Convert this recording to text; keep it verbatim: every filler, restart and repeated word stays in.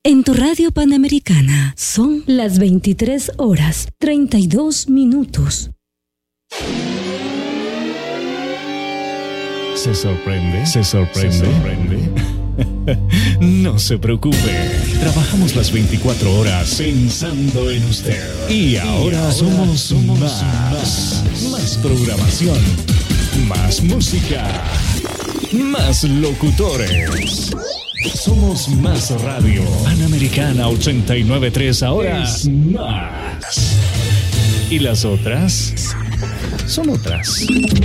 En tu radio Panamericana son las veintitrés horas treinta y dos minutos. ¿Se sorprende? ¿Se sorprende? ¿Se sorprende? No se preocupe. Trabajamos las veinticuatro horas pensando en usted. Y ahora, y ahora somos, somos más, más. Más programación. Más música. Más locutores. Somos Más Radio. Panamericana ochenta y nueve punto tres ahora es más. ¿Y las otras? Son otras.